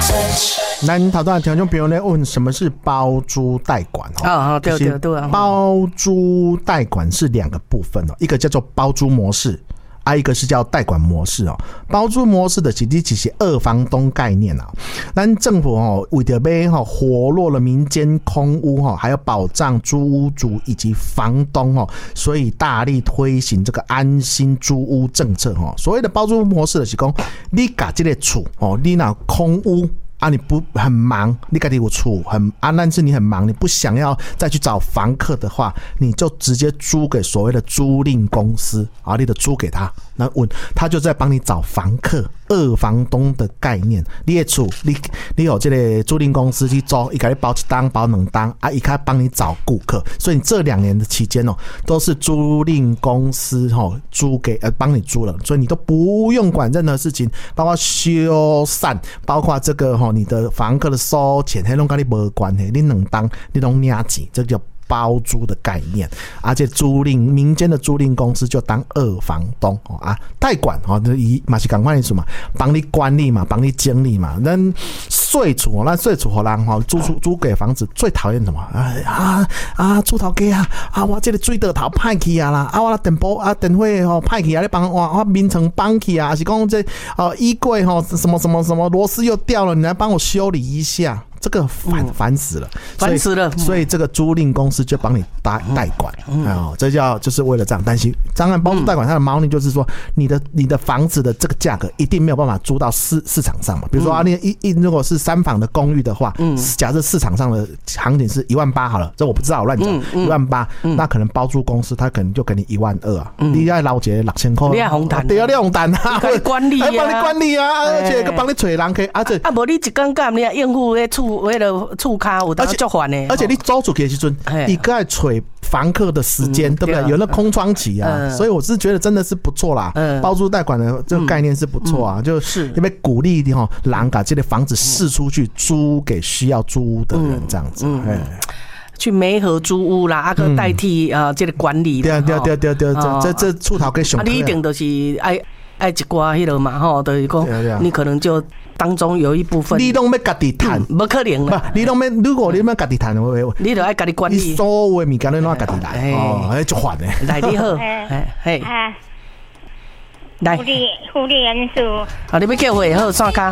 咱头段听众朋友咧问什么是包租代管对对对， 包租代管是两个部分一个叫做包租模式。一个是叫代管模式包租模式的其实二房东概念咱政府为了要活络了民间空屋还要保障租屋主以及房东所以大力推行这个安心租屋政策所谓的包租模式的是说你把这个厝你那空屋你不很忙，你自己有厝但是你很忙，你不想要再去找房客的话，你就直接租给所谓的租赁公司你就租给他，那他就在帮你找房客。二房东的概念，你的厝你有这个租赁公司去租，他给你包一档包两档他开始帮你找顾客，所以你这2年的期间都是租赁公司租给帮你租了，所以你都不用管任何事情，包括修缮，包括这个你的房客的收钱，那都跟你没关系，你两档你都领钱，这叫包租的概念，而且民间的租赁公司就当二房东代管嘛是同样的意思嘛，帮你管理嘛，帮你经理嘛。咱税厝给人租给房子最讨厌什么？厝头家我这个水道头歹去啦，我电波电话歹去你帮我眠床绑去还是讲这衣柜什么什么什么螺丝又掉了，你来帮我修理一下。这个烦死了， 烦死了， 所以这个租赁公司就帮你代管这就是为了这样。但是当然包租代管它的猫腻就是说，你的房子的这个价格一定没有办法租到市场上嘛。比如说你如果是3房的公寓的话，假设市场上的行情是18000好了，这我不知道，我乱讲18000，那可能包租公司他可能就给你12000你要捞这6000块， 你要红单， 对啊，你红单帮你管理帮你管理而且帮你找人可以无你一天干你要应付那厝。为了厝卡有当足烦的， 而且你租出去的时候，一个要找房客的时间，对不对？有那空窗期所以我是觉得真的是不错啦。包租代管的这个概念是不错就是因为鼓励人把这个房子释出去租给需要租屋的人，这样子。 去媒合租屋啦，个代替这个管理。 对，这厝头给上。 你一定都是爱一寡迄落嘛就是讲你可能就当中有一部分你拢要家己赚， 不可能啦。 你拢要，如果你要家己赚的话， 你就爱家己管理。 你所有的物件你拢要家己来，就烦的。 来你好，来。 护理人数。 你要叫会好算卡。